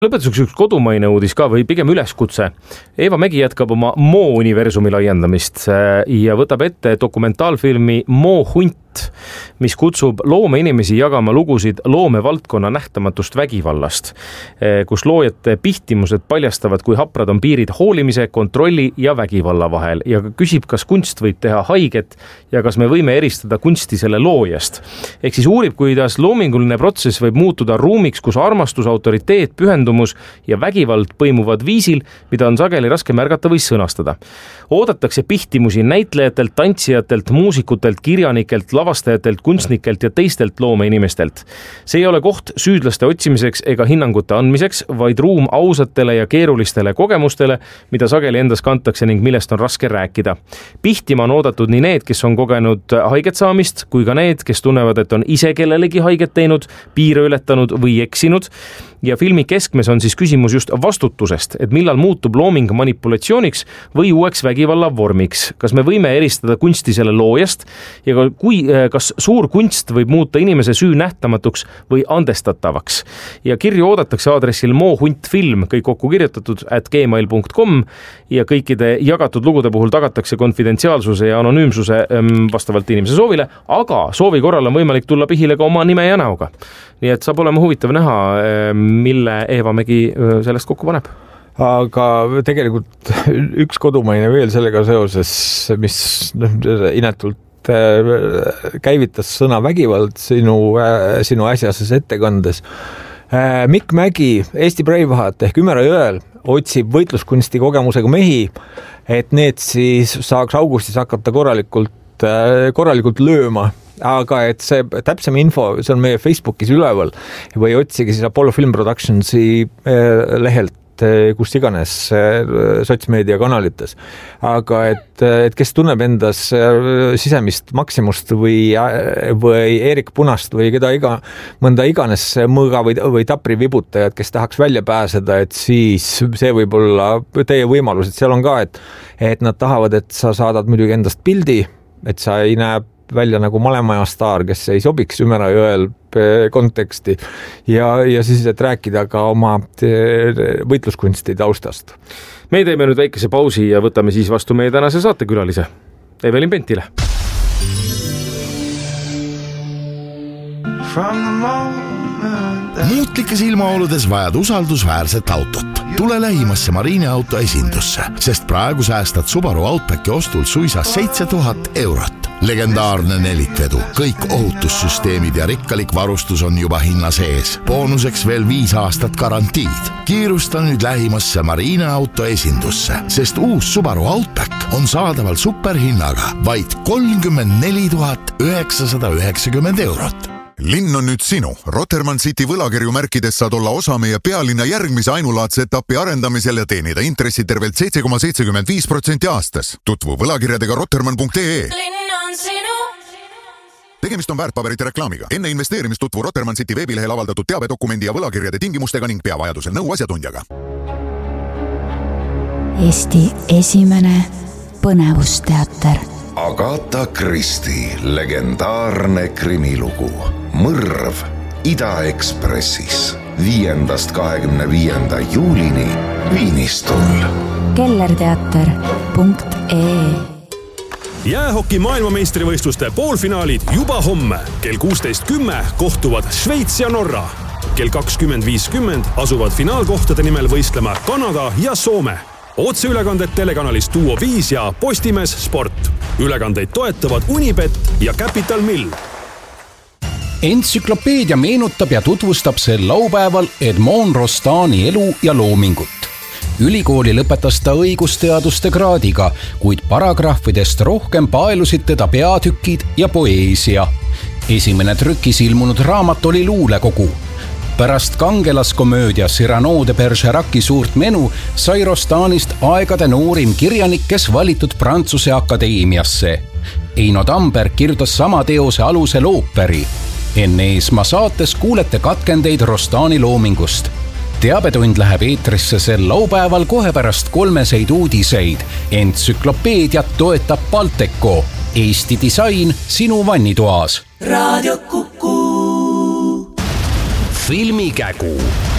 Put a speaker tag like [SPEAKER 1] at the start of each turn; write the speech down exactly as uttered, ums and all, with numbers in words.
[SPEAKER 1] Lõpetuseks üks kodumaine uudis ka või pigem üleskutse. Eva Mägi jätkab oma Mo-universumi laiendamist ja võtab ette dokumentaalfilmi Mo Hunt, mis kutsub loomeinimesi jagama lugusid loomevaldkonna nähtamatust vägivallast, kus loojate pihtimused paljastavad, kui haprad on piirid hoolimise, kontrolli ja vägivalla vahel ja küsib, kas kunst võib teha haiget ja kas me võime eristada kunsti selle loojast. Ehk siis uurib, kuidas loominguline protsess võib muutuda ruumiks, kus armastus, autoriteet, pühendumus ja vägivald põimuvad viisil, mida on sageli raske märgata või sõnastada. Oodatakse pihtimusi näitlejatelt, tantsijatelt, muusikutelt, kirjanikelt, lavastajatelt, kunstnikelt ja teistelt loomeinimestelt. See ei ole koht süüdlaste otsimiseks ega hinnangute andmiseks, vaid ruum ausatele ja keerulistele kogemustele, mida sageli endas kantakse ning millest on raske rääkida. Pihtima on oodatud nii need, kes on kogenud haiget saamist, kui ka need, kes tunnevad, et on ise kellelegi haiget teinud, piire ületanud või eksinud. Ja filmi keskmes on siis küsimus just vastutusest, et millal muutub looming manipulatsiooniks või uueks vägivalla vormiks. Kas me võime eristada kunsti selle loojast ja kui, kas suur kunst võib muuta inimese süü nähtamatuks või andestatavaks. Ja kirju oodatakse aadressil mohuntfilm, kõik kokku kirjutatud at gmail dot com ja kõikide jagatud lugude puhul tagatakse konfidentsiaalsuse ja anonüümsuse vastavalt inimese soovile, aga soovi korral on võimalik tulla pihile ka oma nime ja näoga. Nii et saab olema huvitav näha, mille Eva Mägi sellest kokku paneb.
[SPEAKER 2] Aga tegelikult üks kodumaine veel sellega seoses, mis inetult käivitas sõna vägivald sinu, sinu äsjases ettekandes. Mikk Mägi, Eesti Braveheart ehk Ümera jõel otsib võitluskunsti kogemusega mehi, et need siis saaks augustis hakata korralikult, korralikult lööma. Aga et see täpsem info, see on meie Facebookis üleval või otsige siis Apollo Film Productionsi lehelt, kus iganes sotsmeedia kanalites. Aga et, et kes tunneb endas sisemist Maksimust või, või Erik Punast või keda iga, mõnda iganes mõõga või, või tapri vibutajad, kes tahaks välja pääseda, et siis see võib olla teie võimalus, et seal on ka, et, et nad tahavad, et sa saadad muidugi endast pildi, et sa ei näe välja nagu malemaja staar, kes ei sobiks Ümera jõel konteksti ja, ja siis, et rääkida ka oma võitluskunsti taustast.
[SPEAKER 1] Me teeme nüüd väikese pausi ja võtame siis vastu meie tänase saatekülalise, Evelin Pentile.
[SPEAKER 3] Muutlikes ilmaoludes vajad usaldusväärset autot. Tule lähimasse Marine auto esindusse, sest praegu säästad Subaru Outbacki ostul suisa seitse tuhat eurot. Legendaarne nelikvedu, kõik ohutussüsteemid ja rikkalik varustus on juba hinna sees. Boonuseks veel viis aastat garantiid. Kiirusta nüüd lähimasse Marine auto esindusse, sest uus Subaru Outback on saadaval superhinnaga vaid kolmkümmend neli tuhat üheksasada üheksakümmend eurot.
[SPEAKER 4] Linn on nüüd sinu. Rotermann City võlakirju märkides saad olla osa meie pealinna järgmise ainulaadse etapi arendamisel ja teenida intressi tervelt seitse koma seitsekümmend viis protsenti aastas. Tutvu võlakirjadega rotermann punkt ee.
[SPEAKER 5] Linn on sinu.
[SPEAKER 4] Tegemist on väärtpaberite reklaamiga. Enne investeerimist tutvu Rotermann City veebilehel avaldatud teabedokumendi ja võlakirjade tingimustega ning pea vajadusel nõu asjatundjaga.
[SPEAKER 6] Eesti esimene põnevusteater.
[SPEAKER 7] Agatha Christie legendaarne krimilugu Mõrv Ida-Ekspressis viiendast kahekümne viienda juulini Viinistul.
[SPEAKER 6] kellerteater punkt ee.
[SPEAKER 8] Jäähoki maailmameistrivõistluste poolfinaalid juba homme. Kell kuusteist kümme kohtuvad Šveits ja Norra. Kell kakskümmend viiskümmend asuvad finaalkohtade nimel võistlema Kanada ja Soome. Otseülekanded telekanalis Duo viis ja Postimees Sport. Ülekandeid toetavad Unibet ja Capital Mill.
[SPEAKER 9] Entsüklopeedia meenutab ja tutvustab sel laupäeval Edmond Rostani elu ja loomingut. Ülikooli lõpetas ta õigusteaduste kraadiga, kuid paragrahvidest rohkem paelusid teda peatükid ja poeesia. Esimene trükis ilmunud raamat oli luulekogu. Pärast kangelaskomöödia Cyrano de Bergeraci suurt menu sai Rostanist aegade noorim kirjanik, kes valitud Prantsuse akadeemiasse. Eino Tamberg kirjutas sama teose alusel ooperi. Enne Eesma saates kuulete katkendeid Rostani loomingust. Teabetund läheb eetrisse sel laupäeval kohe pärast kolmeseid uudiseid. Entsüklopeediat toetab Balteco. Eesti disain sinu vannitoas.
[SPEAKER 5] Raadio Kuku.
[SPEAKER 9] Filmikägu.